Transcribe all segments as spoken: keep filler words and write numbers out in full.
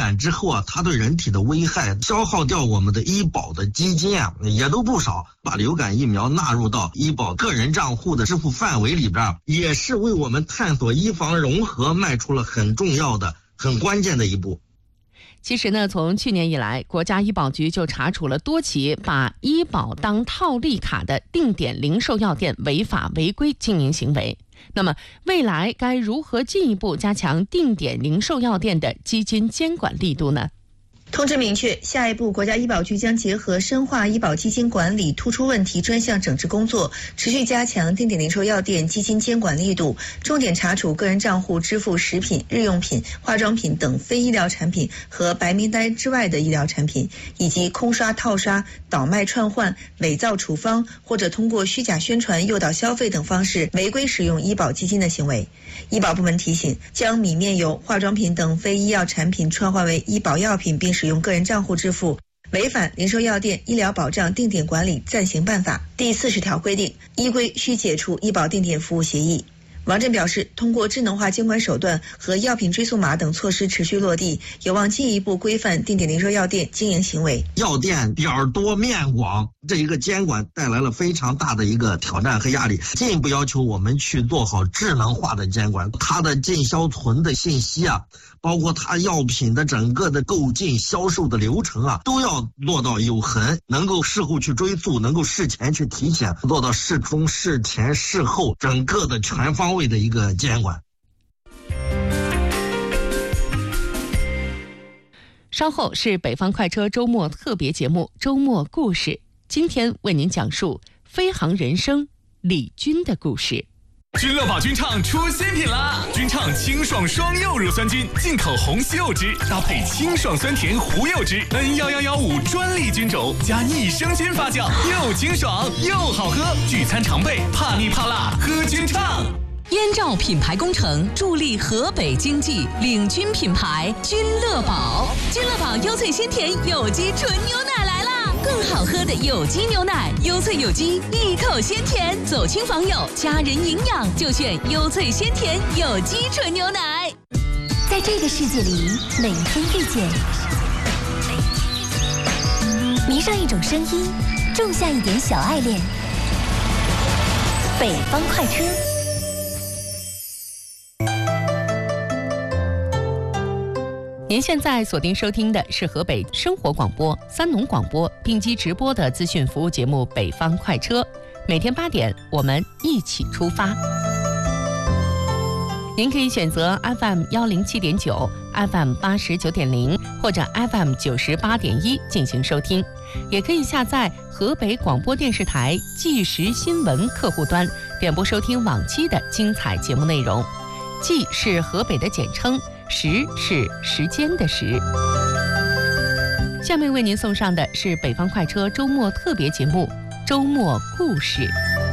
感之后啊，它对人体的危害消耗掉我们的医保的基金啊也都不少。把流感疫苗纳入到医保个人账户的支付范围里边，也是为我们探索医防融合迈出了很重要的很关键的一步。 其实呢，从去年以来，国家医保局就查处了多起把医保当套利卡的定点零售药店违法违规经营行为。那么未来该如何进一步加强定点零售药店的基金监管力度呢？ 通知明确，下一步国家医保局将结合深化医保基金管理突出问题专项整治工作，持续加强定点零售药店基金监管力度，重点查处个人账户支付食品、日用品、化妆品等非医疗产品和白名单之外的医疗产品，以及空刷、套刷、倒卖、串换、伪造处方或者通过虚假宣传诱导消费等方式违规使用医保基金的行为。医保部门提醒，将米面油、化妆品等非医药产品串换为医保药品并使用个人账户支付，违反零售药店医疗保障定点管理暂行办法第四十条规定，依规需解除医保定点服务协议。王震表示，通过智能化监管手段和药品追溯码等措施持续落地，有望进一步规范定点零售药店经营行为。 药店点儿多面广，这一个监管带来了非常大的一个挑战和压力，进一步要求我们去做好智能化的监管，它的进销存的信息啊，包括它药品的整个的购进销售的流程啊，都要落到有痕，能够事后去追溯，能够事前去提醒，做到事中、事前、事后整个的全方位的一个监管。 稍后是北方快车周末特别节目周末故事，今天为您讲述飞航人生李军的故事。 君乐宝君畅出新品啦！君畅清爽双柚乳酸菌，进口红西柚汁，搭配清爽酸甜胡柚汁 N 一一一五专利菌种，加逆生菌发酵，又清爽又好喝。聚餐常备，怕腻怕辣，喝君畅。 燕赵品牌工程助力河北经济，领军品牌君乐宝。君乐宝优萃鲜甜有机纯牛奶来啦！更好喝的有机牛奶，优萃有机，一口鲜甜。走亲访友，家人营养就选优萃鲜甜有机纯牛奶。 在这个世界里，每天遇见，迷上一种声音，种下一点小爱恋。北方快车。 您现在锁定收听的是河北生活广播、三农广播并机直播的资讯服务节目《北方快车》，每天八点，我们一起出发。您可以选择 F M 一零七点九、F M 八十九点零或者 F M 九十八点一进行收听，也可以下载河北广播电视台即时新闻客户端，点播收听往期的精彩节目内容。即是河北的简称，时是时间的时。下面为您送上的是北方快车周末特别节目周末故事，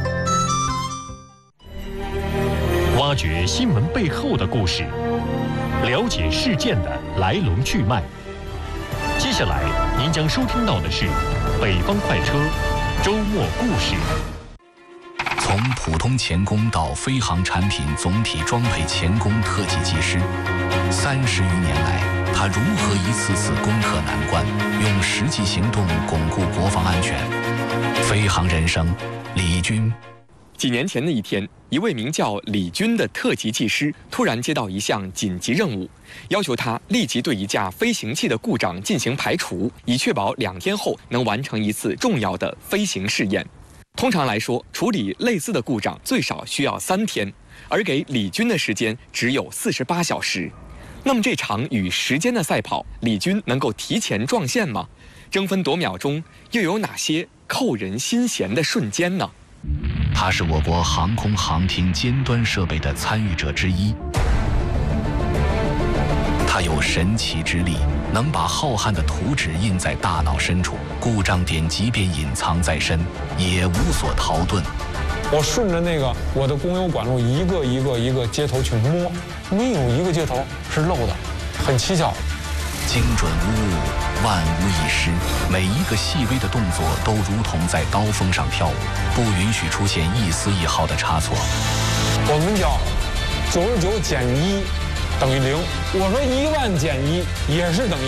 挖掘新闻背后的故事，了解事件的来龙去脉。接下来您将收听到的是北方快车周末故事。 从普通钳工到飞航产品总体装配钳工特级技师，三十余年来，他如何一次次攻克难关，用实际行动巩固国防安全？飞航人生，李军。 几年前的一天，一位名叫李军的特级技师突然接到一项紧急任务，要求他立即对一架飞行器的故障进行排除，以确保两天后能完成一次重要的飞行试验。通常来说，处理类似的故障最少需要三天，而给李军的时间只有四十八小时。那么这场与时间的赛跑，李军能够提前撞线吗？争分夺秒中，又有哪些扣人心弦的瞬间呢？ 他是我国航空航天尖端设备的参与者之一，他有神奇之力，能把浩瀚的图纸印在大脑深处，故障点即便隐藏在身，也无所逃遁。 我顺着那个我的公有管路一个一个一个接头去摸，没有一个接头是漏的，很蹊跷。 精准无误，万无一失，每一个细微的动作都如同在刀锋上跳舞，不允许出现一丝一毫的差错。 我们叫九十九减一等于零，我说一万减一也是等于